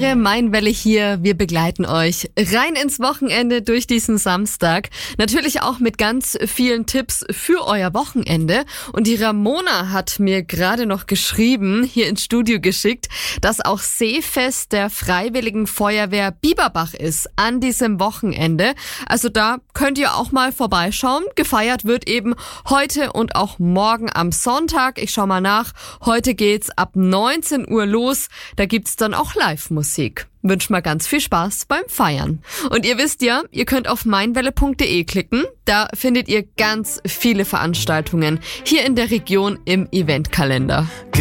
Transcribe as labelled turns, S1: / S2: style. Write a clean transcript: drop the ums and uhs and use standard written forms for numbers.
S1: Premiere, Mainwelle hier. Wir begleiten euch rein ins Wochenende durch diesen Samstag. Natürlich auch mit ganz vielen Tipps für euer Wochenende. Und die Ramona hat mir gerade noch geschrieben, hier ins Studio geschickt, dass auch Seefest der Freiwilligen Feuerwehr Bieberbach ist an diesem Wochenende. Also da könnt ihr auch mal vorbeischauen. Gefeiert wird eben heute und auch morgen am Sonntag. Ich schau mal nach. Heute geht's ab 19 Uhr los. Da gibt's dann auch Live-Musik. Wünsch mal ganz viel Spaß beim Feiern. Und ihr wisst ja, ihr könnt auf mainwelle.de klicken. Da findet ihr ganz viele Veranstaltungen hier in der Region im Eventkalender.